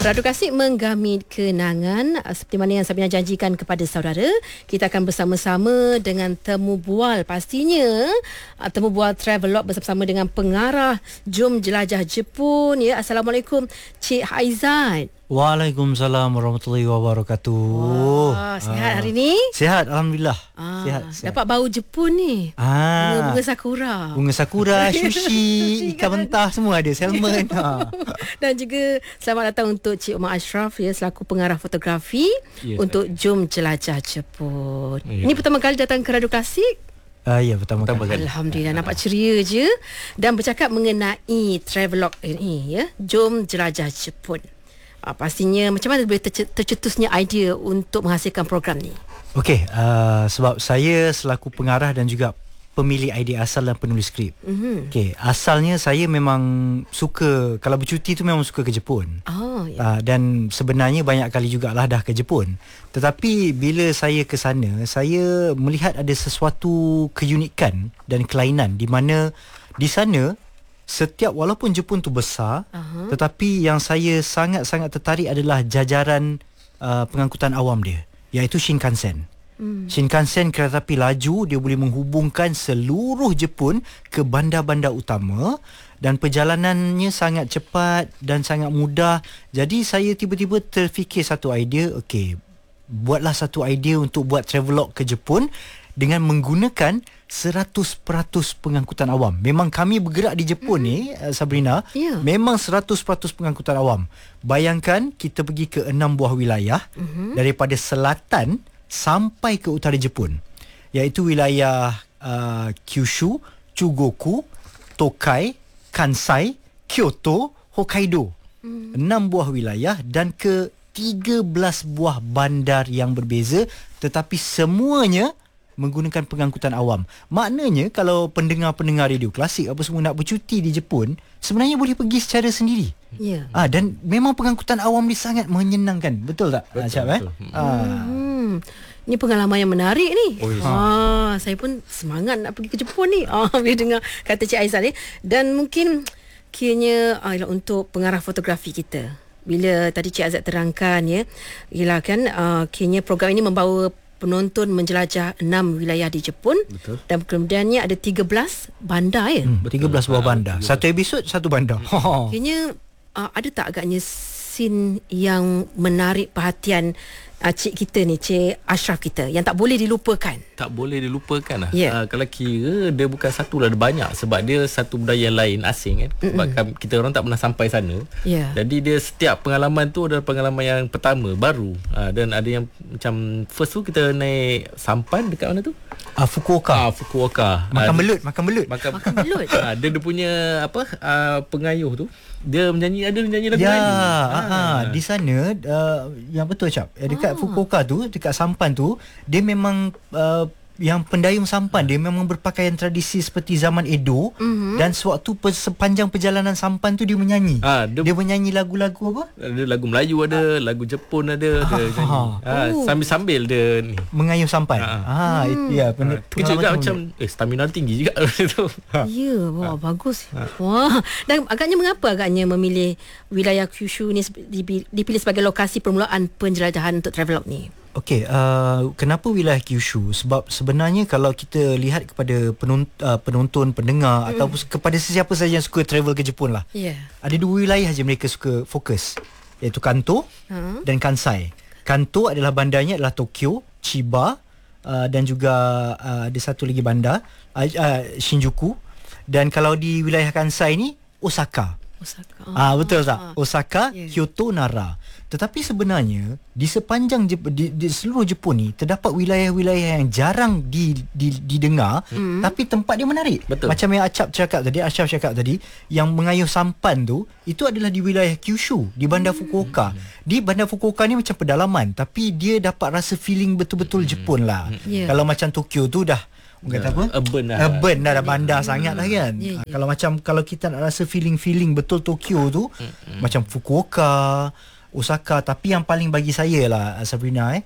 Radu Kasih menggami kenangan. Seperti mana yang Sabrina janjikan kepada saudara, kita akan bersama-sama dengan temu bual, pastinya temu bual Travelog bersama-sama dengan pengarah Jom Jelajah Jepun. Ya, Assalamualaikum Cik Haizat. Waalaikumsalam warahmatullahi wabarakatuh. Wah, sihat hari ni? Sihat, alhamdulillah. Sihat. Dapat bau Jepun ni. Bunga sakura. Bunga sakura, sushi, ikan mentah semua ada, salmon. Dan juga selamat datang untuk Cik Omar Ashraf, ya, selaku pengarah fotografi untuk Jom Jelajah Jepun. Ini pertama kali datang ke Radu Kasih. Ya, pertama kali. Alhamdulillah, nampak ceria je. Dan bercakap mengenai Travelog ini, ya, Jom Jelajah Jepun. Pastinya macam mana boleh tercetusnya idea untuk menghasilkan program ni? Okey, sebab saya selaku pengarah dan juga pemilik idea asal dan penulis skrip. Okey, asalnya saya memang suka, kalau bercuti tu memang suka ke Jepun. Dan sebenarnya banyak kali jugalah dah ke Jepun. Tetapi bila saya ke sana, saya melihat ada sesuatu keunikan dan kelainan di mana di sana setiap, walaupun Jepun tu besar, tetapi yang saya sangat-sangat tertarik adalah jajaran pengangkutan awam dia, iaitu Shinkansen. Shinkansen, kereta api laju, dia boleh menghubungkan seluruh Jepun ke bandar-bandar utama dan perjalanannya sangat cepat dan sangat mudah. Jadi saya tiba-tiba terfikir satu idea, okey, buatlah satu idea untuk buat travelog ke Jepun dengan menggunakan 100% pengangkutan awam. Memang kami bergerak di Jepun ni, Sabrina, memang 100% pengangkutan awam. Bayangkan kita pergi ke 6 buah wilayah, daripada selatan sampai ke utara Jepun, iaitu wilayah Kyushu, Chugoku, Tokai, Kansai, Kyoto, Hokkaido. 6 buah wilayah dan ke 13 buah bandar yang berbeza, tetapi semuanya menggunakan pengangkutan awam. Maknanya kalau pendengar-pendengar radio klasik apa semua nak bercuti di Jepun, sebenarnya boleh pergi secara sendiri. Dan memang pengangkutan awam ni sangat menyenangkan. Betul tak? Betul. Ini pengalaman yang menarik ni. Saya pun semangat nak pergi ke Jepun ni. Bila dengar kata Cik Aizat ni. Dan mungkin kiranya untuk pengarah fotografi kita, bila tadi Cik Aizat terangkan, ya, ialah kan kiranya program ini membawa penonton menjelajah 6 wilayah di Jepun. Betul. Dan kemudiannya ada 13 bandar, ya. 13 buah bandar. Satu episod, satu bandar. Kayaknya ada tak agaknya scene yang menarik perhatian cik kita ni, Cik Ashraf kita, yang tak boleh dilupakan? Tak boleh dilupakan lah. Kalau kira dia bukan satu lah, ada banyak. Sebab dia satu budaya lain, asing kan. Sebab kita orang tak pernah sampai sana. Jadi dia setiap pengalaman tu adalah pengalaman yang pertama, baru. Dan ada yang macam first tu kita naik sampan dekat mana tu? Fukuoka. Makan belut. Makan belut. Dia punya pengayuh tu, dia menyanyi lagu Melayu. Di sana yang betul, Cap. Dekat Fukuoka tu, dekat sampan tu, dia memang yang pendayung sampan dia memang berpakaian tradisi seperti zaman Edo. Dan sewaktu sepanjang perjalanan sampan tu dia menyanyi. Dia menyanyi lagu-lagu apa? Ada lagu Melayu, ada lagu Jepun, ada sambil-sambil dia ni mengayuh sampan. Kejut juga macam stamina tinggi juga tu. Wah, bagus. Dan agaknya mengapa memilih wilayah Kyushu ni dipilih sebagai lokasi permulaan penjelajahan untuk travelog ni? Okey, kenapa wilayah Kyushu? Sebab sebenarnya kalau kita lihat kepada penonton, pendengar atau kepada sesiapa saja yang suka travel ke Jepun lah, ada 2 wilayah je mereka suka fokus, iaitu Kanto dan Kansai. Kanto adalah bandarnya adalah Tokyo, Chiba, dan juga ada satu lagi bandar Shinjuku. Dan kalau di wilayah Kansai ni Osaka. Betul tak? Osaka, Kyoto, Nara. Tetapi sebenarnya di sepanjang di seluruh Jepun ni terdapat wilayah-wilayah yang jarang didengar, tapi tempat dia menarik. Betul. Macam yang Ashraf cakap tadi, yang mengayuh sampan tu, itu adalah di wilayah Kyushu, di bandar Fukuoka. Di bandar Fukuoka ni macam pedalaman, tapi dia dapat rasa feeling betul-betul Jepun lah. Kalau macam Tokyo tu dah kata apa? Urban dah bandar sangat lah kan. Kalau kita nak rasa feeling betul Tokyo tu, macam Fukuoka, Osaka. Tapi yang paling bagi saya lah, Sabrina,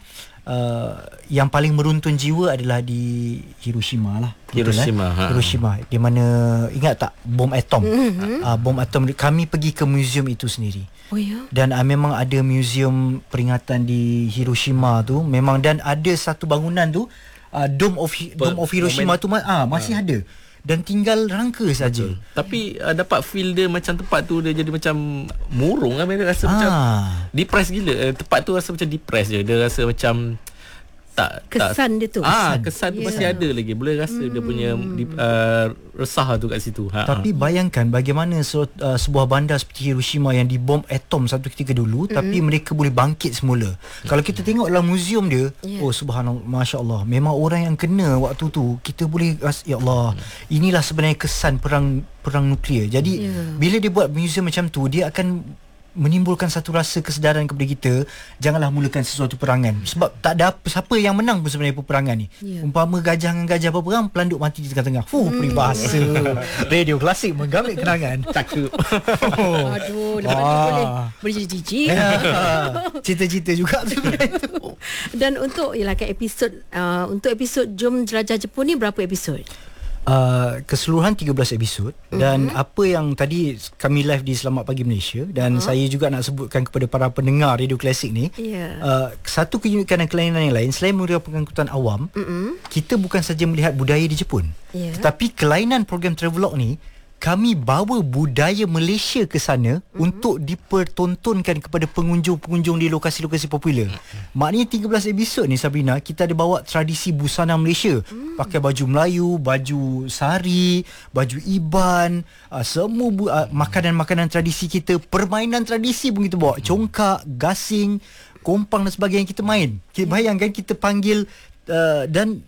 yang paling meruntun jiwa adalah di Hiroshima lah. Hiroshima, di mana ingat tak bom atom? Bom atom, kami pergi ke museum itu sendiri. Oh ya. Dan memang ada museum peringatan di Hiroshima tu memang, dan ada satu bangunan tu Dome of Hiroshima tu masih ada. Dan tinggal rangka saja. Tapi dapat feel dia macam tempat tu dia jadi macam murung kan, dia rasa macam depressed gila. Tempat tu rasa macam depressed je. Dia rasa macam kesan dia tu. Kesan tu masih ada lagi. Boleh rasa dia punya resah tu kat situ. Tapi bayangkan bagaimana sebuah bandar seperti Hiroshima yang dibom atom satu ketika dulu, tapi mereka boleh bangkit semula. Kalau kita tengok dalam museum dia, oh subhanallah, masya-Allah, memang orang yang kena waktu tu, kita boleh rasa, ya Allah, inilah sebenarnya kesan perang nuklear. Jadi bila dia buat museum macam tu, dia akan menimbulkan satu rasa kesedaran kepada kita, janganlah mulakan sesuatu perangan, sebab tak ada siapa yang menang pun sebenarnya peperangan ni. Umpama gajah dengan gajah berperang, pelanduk mati di tengah-tengah. Peribahasa radio klasik menggamit kenangan. Cakap. Aduh, lepas tu boleh jadi jijik. Cita-cita juga sebenarnya tu. Dan untuk untuk episod Jom Jelajah Jepun ni berapa episod? Keseluruhan 13 episod. Dan apa yang tadi kami live di Selamat Pagi Malaysia, dan saya juga nak sebutkan kepada para pendengar radio klasik ni, satu keunikan dan kelainan yang lain selain media pengangkutan awam, kita bukan saja melihat budaya di Jepun, tetapi kelainan program Travelog ni, kami bawa budaya Malaysia ke sana untuk dipertontonkan kepada pengunjung-pengunjung di lokasi-lokasi popular. Maknanya 13 episod ni, Sabrina, kita ada bawa tradisi busana Malaysia. Pakai baju Melayu, baju sari, baju Iban, semua makanan-makanan tradisi kita, permainan tradisi pun kita bawa. Congkak, gasing, kompang dan sebagainya kita main. Bayangkan kita panggil dan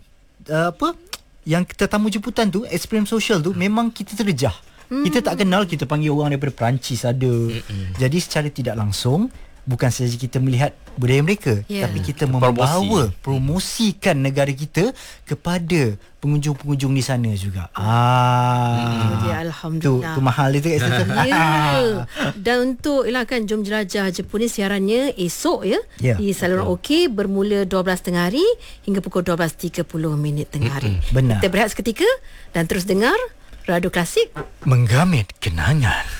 yang tetamu jemputan tu, experience social tu, memang kita terjah. Kita tak kenal, kita panggil orang daripada Perancis ada. Jadi secara tidak langsung, bukan saja kita melihat budaya mereka, tapi kita promosikan negara kita kepada pengunjung-pengunjung di sana juga. Alhamdulillah. Tu mahal itu kat situ. Dan untuk kan Jom Jelajah Jepun ni siarannya esok di saluran OK, bermula 12 tengah hari hingga pukul 12.30 tengah hari. Benar. Kita berehat seketika dan terus dengar Radio Klasik menggamit kenangan.